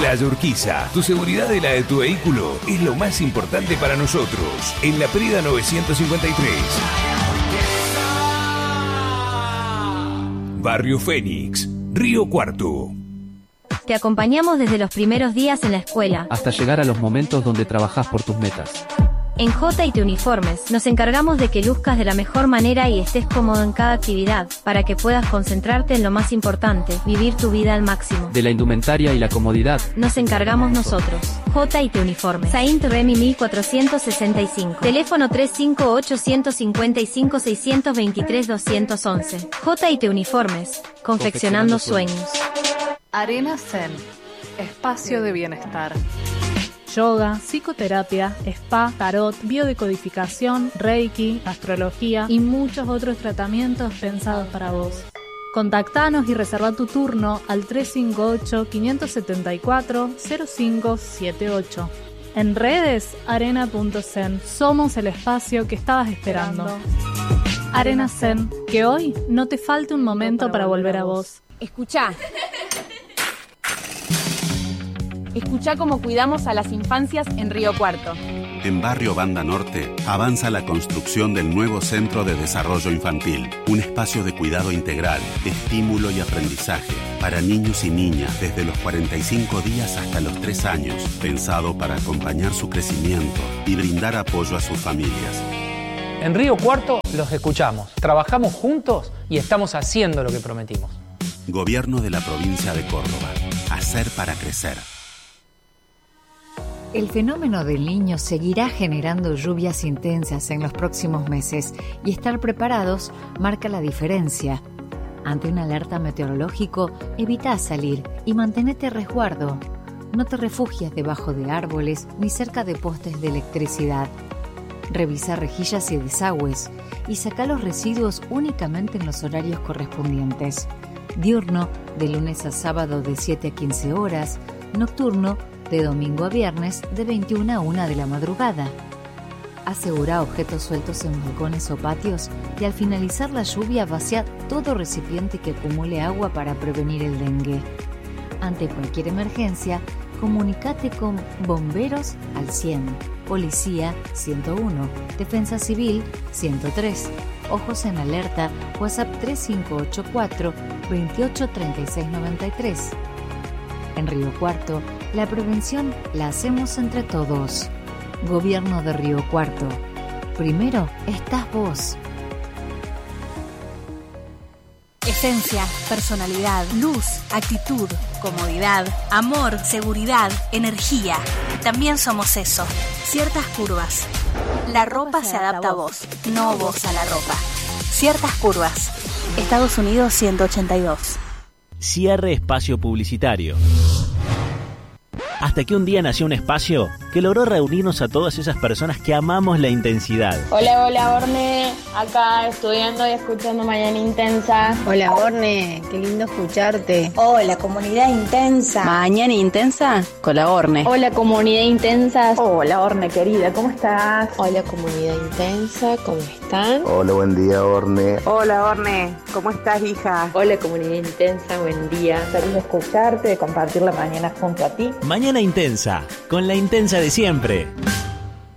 Playa Urquiza, tu seguridad y la de tu vehículo es lo más importante para nosotros. En La Prida 953. Barrio Fénix, Río Cuarto. Te acompañamos desde los primeros días en la escuela hasta llegar a los momentos donde trabajás por tus metas. En J&T Uniformes nos encargamos de que luzcas de la mejor manera y estés cómodo en cada actividad, para que puedas concentrarte en lo más importante, vivir tu vida al máximo. De la indumentaria y la comodidad nos encargamos nosotros. J&T Uniformes. Saint Remy 1465. Teléfono 358-155-623-211. J&T Uniformes. Confeccionando sueños. Arena Zen. Espacio de bienestar. Yoga, psicoterapia, spa, tarot, biodecodificación, reiki, astrología y muchos otros tratamientos pensados para vos. Contactanos y reserva tu turno al 358-574-0578. En redes, arena.zen. Somos el espacio que estabas esperando. Arena Zen, que hoy no te falte un momento para volver a vos. Escuchá cómo cuidamos a las infancias en Río Cuarto. En Barrio Banda Norte avanza la construcción del nuevo Centro de Desarrollo Infantil, un espacio de cuidado integral, estímulo y aprendizaje para niños y niñas desde los 45 días hasta los 3 años, pensado para acompañar su crecimiento y brindar apoyo a sus familias. En Río Cuarto los escuchamos, trabajamos juntos y estamos haciendo lo que prometimos. Gobierno de la provincia de Córdoba. Hacer para crecer. El fenómeno del Niño seguirá generando lluvias intensas en los próximos meses y estar preparados marca la diferencia. Ante una alerta meteorológico, evita salir y manténete a resguardo. No te refugies debajo de árboles ni cerca de postes de electricidad. Revisa rejillas y desagües y saca los residuos únicamente en los horarios correspondientes. Diurno, de lunes a sábado de 7 a 15 horas. Nocturno, de domingo a viernes de 21 a 1 de la madrugada. Asegura objetos sueltos en balcones o patios y al finalizar la lluvia vacía todo recipiente que acumule agua para prevenir el dengue. Ante cualquier emergencia, comunícate con Bomberos al 100, Policía 101, Defensa Civil 103, Ojos en Alerta, WhatsApp 3584 283693. En Río Cuarto, la prevención la hacemos entre todos. Gobierno de Río Cuarto. Primero estás vos. Esencia, personalidad, luz, actitud, comodidad, amor, seguridad, energía. También somos eso. Ciertas curvas. La ropa se adapta a vos, no vos a la ropa. Ciertas curvas. Estados Unidos 182. Cierre espacio publicitario. Hasta que un día nació un espacio que logró reunirnos a todas esas personas que amamos la intensidad. Hola, hola, Orne. Acá estudiando y escuchando Mañana Intensa. Hola, Orne. Qué lindo escucharte. Hola, comunidad intensa. Mañana Intensa con la Orne. Hola, comunidad intensa. Hola, Orne, querida. ¿Cómo estás? Hola, comunidad intensa. ¿Cómo están? Hola, buen día, Orne. Hola, Orne. ¿Cómo estás, hija? Hola, comunidad intensa. Buen día. Feliz de escucharte, de compartir la mañana junto a ti. Mañana Intensa, con la intensa de siempre.